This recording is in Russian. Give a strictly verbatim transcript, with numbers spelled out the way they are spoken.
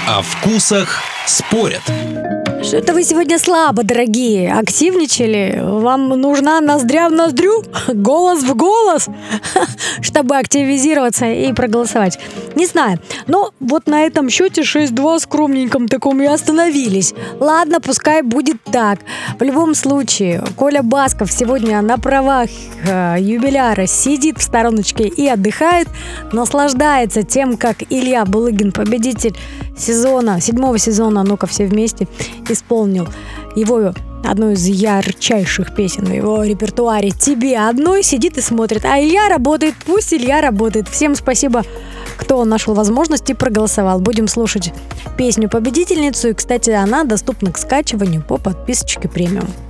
О вкусах спорят. Что-то вы сегодня слабо, дорогие. Активничали? Вам нужна ноздря в ноздрю? Голос в голос? Чтобы активизироваться и проголосовать. Не знаю. Но вот на этом счете шесть-два скромненьком таком и остановились. Ладно, пускай будет так. В любом случае, Коля Басков сегодня на правах э, юбиляра сидит в стороночке и отдыхает, наслаждается тем, как Илья Булыгин, победитель сезона, седьмого сезона «Ну-ка все вместе», исполнил его одну из ярчайших песен в его репертуаре «Тебе одной», сидит и смотрит. А Илья работает, пусть Илья работает. Всем спасибо, кто нашел возможность и проголосовал. Будем слушать песню-победительницу. И, кстати, она доступна к скачиванию по подписочке премиум.